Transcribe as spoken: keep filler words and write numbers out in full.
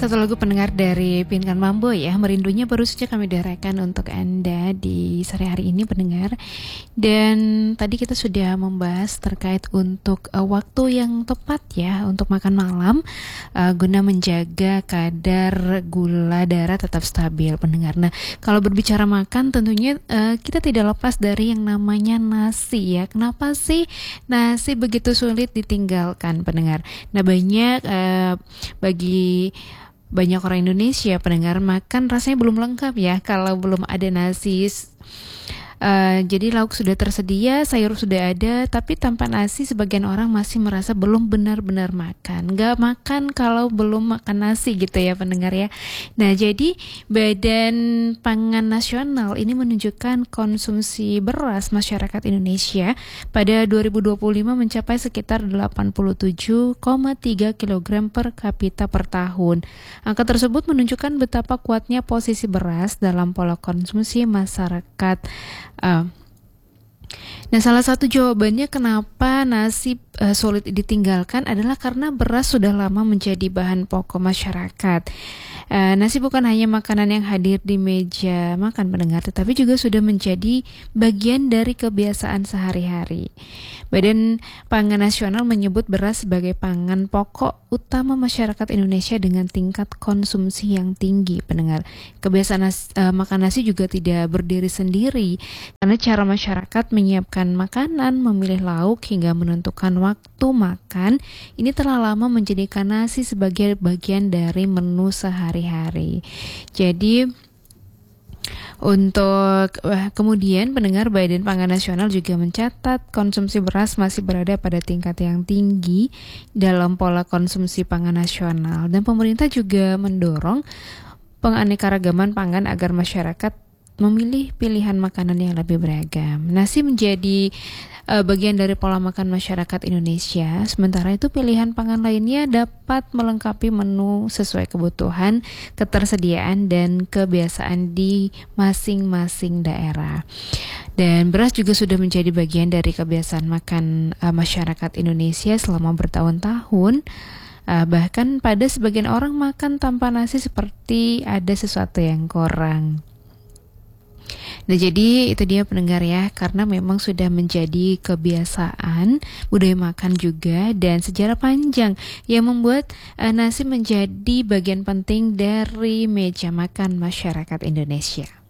Satu lagu pendengar dari Pinkan Mambo ya, Merindunya baru saja kami dengarkan untuk Anda di sore hari ini pendengar. Dan tadi kita sudah membahas terkait untuk uh, waktu yang tepat ya untuk makan malam uh, guna menjaga kadar gula darah tetap stabil pendengar. Nah, kalau berbicara makan tentunya uh, kita tidak lepas dari yang namanya nasi ya. Kenapa sih nasi begitu sulit ditinggalkan pendengar? Nah, banyak uh, bagi banyak orang Indonesia pendengar makan rasanya belum lengkap ya kalau belum ada nasi. Uh, jadi lauk sudah tersedia, sayur sudah ada, tapi tanpa nasi sebagian orang masih merasa belum benar-benar makan. Gak makan kalau belum makan nasi gitu ya pendengar ya. Nah jadi Badan Pangan Nasional ini menunjukkan konsumsi beras masyarakat Indonesia pada dua ribu dua puluh lima mencapai sekitar delapan puluh tujuh koma tiga kilogram per kapita per tahun. Angka tersebut menunjukkan betapa kuatnya posisi beras dalam pola konsumsi masyarakat. Uh, nah, salah satu jawabannya kenapa nasi uh, sulit ditinggalkan adalah karena beras sudah lama menjadi bahan pokok masyarakat. Uh, nasi bukan hanya makanan yang hadir di meja makan pendengar, tetapi juga sudah menjadi bagian dari kebiasaan sehari-hari. Badan Pangan Nasional menyebut beras sebagai pangan pokok utama masyarakat Indonesia dengan tingkat konsumsi yang tinggi pendengar. Kebiasaan nasi, uh, makan nasi juga tidak berdiri sendiri, karena cara masyarakat menyiapkan makanan, memilih lauk hingga menentukan waktu makan ini telah lama menjadikan nasi sebagai bagian dari menu sehari-hari. Jadi untuk uh, kemudian pendengar Badan Pangan Nasional juga mencatat konsumsi beras masih berada pada tingkat yang tinggi dalam pola konsumsi pangan nasional, dan pemerintah juga mendorong penganekaragaman pangan agar masyarakat memilih pilihan makanan yang lebih beragam. Nasi menjadi uh, bagian dari pola makan masyarakat Indonesia, sementara itu pilihan pangan lainnya dapat melengkapi menu sesuai kebutuhan, ketersediaan, dan kebiasaan di masing-masing daerah. Dan beras juga sudah menjadi bagian dari kebiasaan makan uh, masyarakat Indonesia selama bertahun-tahun. Uh, bahkan pada sebagian orang makan tanpa nasi seperti ada sesuatu yang kurang. Nah jadi itu dia pendengar ya, karena memang sudah menjadi kebiasaan budaya makan juga dan sejarah panjang yang membuat uh, nasi menjadi bagian penting dari meja makan masyarakat Indonesia.